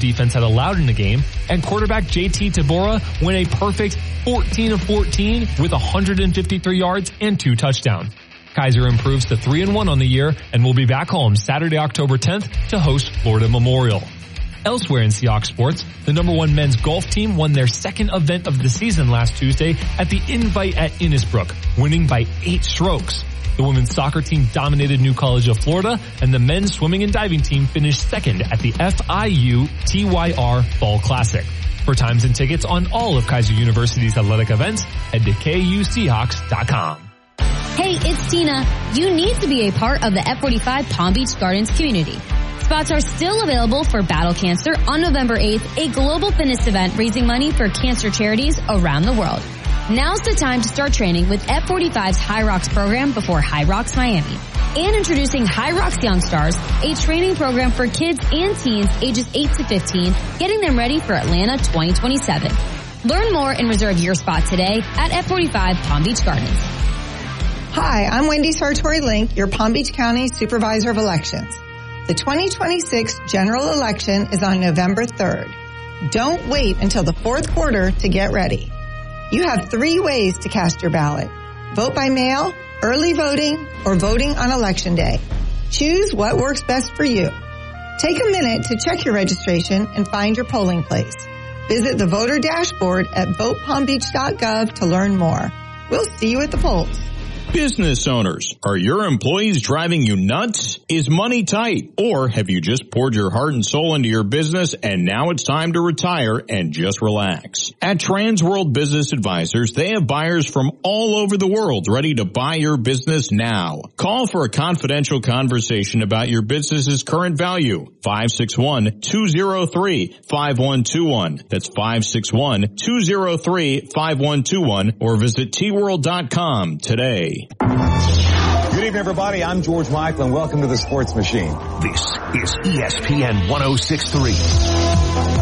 defense had allowed in the game, and quarterback JT Tabora went a perfect 14 of 14 with 153 yards and 2 touchdowns. Kaiser improves to 3-1 on the year and will be back home Saturday, October 10th to host Florida Memorial. Elsewhere in Seahawks sports, the number 1 men's golf team won their second event of the season last Tuesday at the Invite at Innisbrook, winning by 8 strokes. The women's soccer team dominated New College of Florida, and the men's swimming and diving team finished second at the FIU TYR Fall Classic. For times and tickets on all of Kaiser University's athletic events, head to KUSeahawks.com. Hey, it's Tina. You need to be a part of the F45 Palm Beach Gardens community. Spots are still available for Battle Cancer on November 8th, a global fitness event raising money for cancer charities around the world. Now's the time to start training with F45's High Rocks program before High Rocks Miami. And introducing High Rocks Young Stars, a training program for kids and teens ages 8 to 15, getting them ready for Atlanta 2027. Learn more and reserve your spot today at F45 Palm Beach Gardens. Hi, I'm Wendy Sartori-Link, your Palm Beach County Supervisor of Elections. The 2026 general election is on November 3rd. Don't wait until the fourth quarter to get ready. You have 3 ways to cast your ballot. Vote by mail, early voting, or voting on Election Day. Choose what works best for you. Take a minute to check your registration and find your polling place. Visit the voter dashboard at votepalmbeach.gov to learn more. We'll see you at the polls. Business owners, are your employees driving you nuts? Is money tight? Or have you just poured your heart and soul into your business and now it's time to retire and just relax? At Transworld Business Advisors, they have buyers from all over the world ready to buy your business now. Call for a confidential conversation about your business's current value. 561-203-5121. That's 561-203-5121 or visit tworld.com today. Good evening, everybody. I'm George Michael, and welcome to the Sports Machine. This is ESPN 106.3.